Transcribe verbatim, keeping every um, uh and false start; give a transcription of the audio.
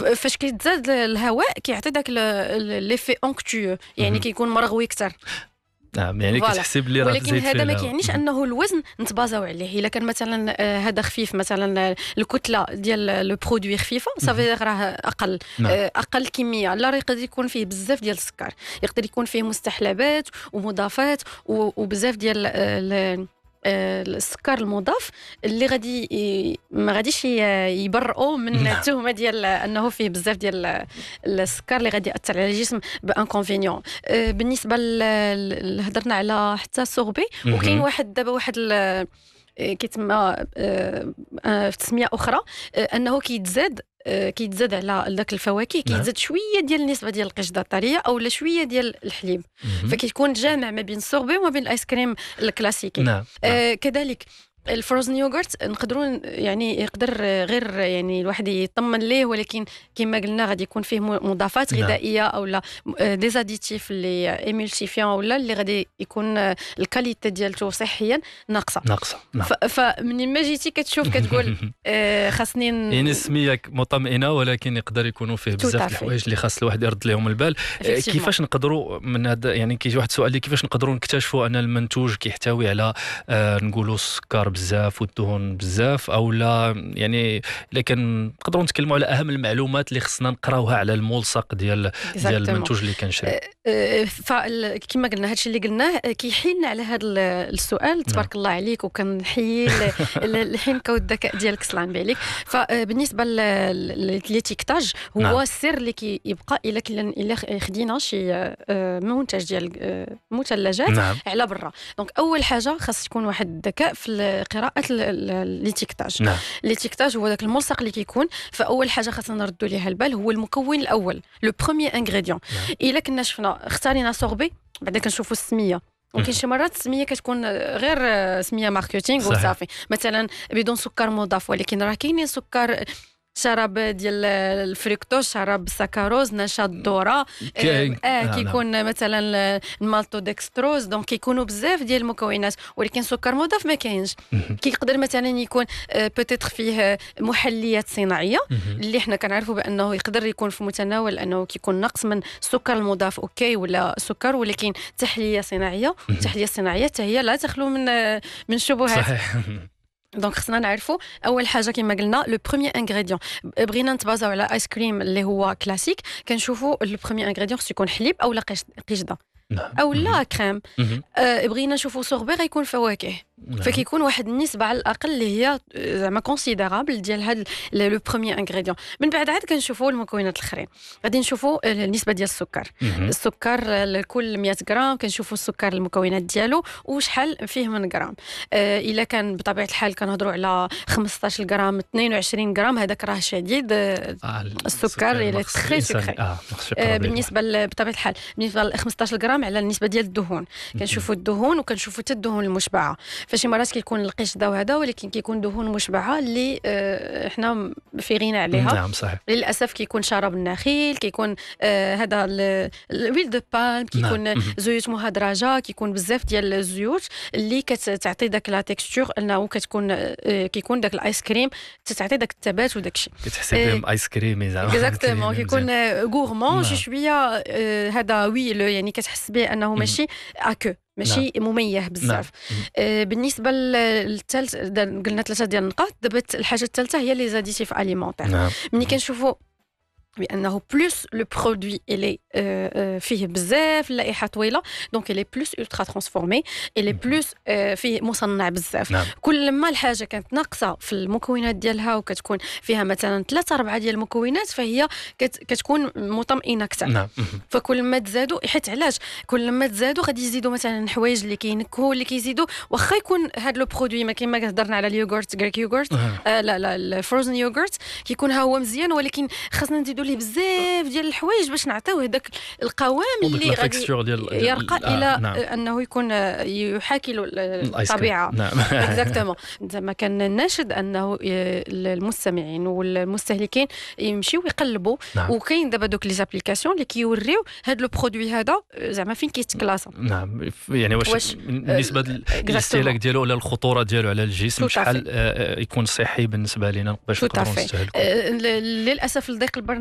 فاش كيتزاد الهواء كيعطي داك ليفي اونكتو، يعني كيكون مرغوي اكثر. نعم، يعني كتحسب اللي راه ولكن هذا ما كيعنيش انه الوزن نتبازاو عليه. الا كان مثلا هذا خفيف، مثلا الكتله ديال لو برودوي خفيفه، صافي راه اقل. نعم. اقل كميه. لا يقدر يكون فيه بزاف ديال السكر، يقدر يكون فيه مستحلبات ومضافات وبزاف ديال السكر المضاف اللي غادي ما غاديش يبرئوا من التهمه ديال انه فيه بزاف ديال السكر اللي غادي ياثر على الجسم بانكونفينيون. بالنسبه هضرنا على حتى السوربي، وكاين واحد دابا واحد كيتسمى في تسميه اخرى انه كيتزاد كيتزاد على داك الفواكه، كيتزاد شويه ديال النسبه ديال القشده الطريه اولا شويه ديال الحليب، فكيكون جامع ما بين السوربي وما بين الايس كريم الكلاسيكي. نعم. آه كذلك الفروزن يوغورت نقدروا يعني يقدر غير يعني الواحد يطمن ليه، ولكن كما قلنا غادي يكون فيه مضافات غذائيه او لا دي زاديتيف اللي ايمولسيفيون ولا اللي غادي يكون الكاليتي ديالته صحيا ناقصه ناقصه. نعم. فمن ما جيتي كتشوف كتقول آه خاصني يعني السميه مطمئنه، ولكن يقدر يكونوا فيه بزاف الحوايج اللي خاص الواحد يرد لهم البال. كيفاش نقدروا من هذا يعني كاين واحد السؤال اللي كيفاش نقدروا نكتشفوا ان المنتوج كيحتوي على آه نقولوا السكر بزاف والدهون بزاف، او لا يعني الا كان نقدروا نتكلموا على اهم المعلومات اللي خصنا نقراوها على الملصق ديال ديال المنتوج اللي كنشري. فكما قلنا هادشي اللي قلناه كيحيلنا على هذا السؤال. تبارك الله عليك، وكنحيي الحنكه والذكاء ديالك سلام عليك. فبالنسبه للتيكتاج هو السر اللي كيبقى الا الا خدينا شي منتج ديال مثلجات نعم. على برا. دونك اول حاجه خاص تكون واحد الذكاء في قراءه الاتيكتاج. نعم. الاتيكتاج هو داك الملصق اللي كيكون. فاول حاجه خاصنا نردوا ليها البال هو المكون الاول، لو بروميير انغريديون. نعم. الا كنا شفنا اختارينا سوربي، بعدا كنشوفوا السميه، وكاين شي مرات السميه كتكون غير سميه ماركتينغ وصافي، مثلا بدون سكر مضاف، ولكن راه كاينين سكر شراب ديال الفريكتوز، شراب السكروز، نشاط الذره، اه, آه كيكون آه مثلا المالتو ديكستروز. دونك كيكونوا بزاف ديال المكونات، ولكن سكر مضاف ما كاينش. كيقدر مثلا يكون آه بوتيتر فيه محليات صناعيه اللي حنا كنعرفوا بانه يقدر يكون في متناول انه كيكون نقص من السكر المضاف اوكي ولا سكر، ولكن تحليه صناعيه. التحليه الصناعيه حتى هي لا تخلو من آه من شبهات. صحيح. دونك خصنا نعرفوا اول حاجه كما قلنا لو بروميير انغريديون. بغينا نتبازاو على ايس كريم اللي هو كلاسيك، كنشوفوا لو بروميير انغريديون خصو يكون حليب او لا قشده او لا كريم. آه بغينا نشوفوا سوربي غيكون فواكه، فكيكون واحد النسبه على الاقل اللي هي زعما كونسيديرابل ديال هذا لو بروميير انغريديون. من بعد عاد كنشوفوا المكونات الاخرين، غادي نشوفوا النسبه ديال السكر. السكر لكل مية غرام كنشوفوا السكر المكونات ديالو وشحال فيه من غرام. آه الا كان بطبيعه الحال كنهضروا على خمسطاش غرام اثنين وعشرين غرام، هذاك راه شديد. آه السكر الى تري سكري. آه آه بالنسبه بطبيعه الحال بالنسبه ل خمسطاش غرام على النسبه ديال الدهون، كنشوفوا الدهون وكنشوفوا حتى الدهون المشبعه. فشي مرات كيكون القشده وهذا، ولكن كيكون دهون مشبعه اللي آه احنا في غنى عليها. نعم صحيح. للاسف كيكون شراب النخيل، كيكون آه هذا الويل دو بالم، كيكون نعم. زيوت مهدرجه، كيكون بزاف ديال الزيوت اللي كتعطي داك لا تيكستور انه كتكون آه كيكون داك الايس كريم تعطي داك الثبات وداك الشيء. كتحسب بهم ايس كريمي زعما. اكزاكتومون كيكون غورمون شي شويه آه هذا ويل، يعني كتحس به انه ماشي اكو ماشي نعم. مميز بزاف. نعم. آه بالنسبه للثالث قلنا ثلاثه ديال النقاط. دابا الحاجه الثالثه هي لي زاديتيف اليمونتير. نعم. ملي كنشوفوا بانه بلوس لو برودوي الي فيه بزاف اللائحه طويله، دونك الي بلوس الترا ترانسفورمي، الي بلوس فيه مصنع بزاف. نعم. كل ما الحاجه كانت ناقصه في المكونات ديالها وكتكون فيها مثلا ثلاثه اربعه ديال المكونات، فهي كت كتكون مطمئنه اكثر. نعم. فكل ما تزادوا، حيت علاش كل ما تزادوا غادي يزيدوا مثلا حوايج اللي كينكهوا اللي كيزيدوا، واخا يكون هذا لو برودوي ما كيما هضرنا على اليوغورت غريك يوغورت آه لا لا الفروزن يوغورت كيكون ها هو مزيان، ولكن خاصنا نزيدوا ليه بزاف ديال الحوايج باش نعطيوه هذاك القوام اللي غادي يرقى آه الى نعم. انه يكون يحاكي الطبيعه. نعم. اكزاكتومون. زعما كان ناشد انه المستمعين والمستهلكين يمشيو يقلبوا. نعم. وكاين دابا دوك لي زابليكاسيون اللي كيوريو هذا لو برودوي هذا زعما فين كيتكلاص. نعم. يعني واش, واش بالنسبه للاستهلاك ديالو ولا الخطوره ديالو على الجسم شحال يكون صحي بالنسبه لنا باش نقدروا نستهلكوا. للاسف لضيق البرنامج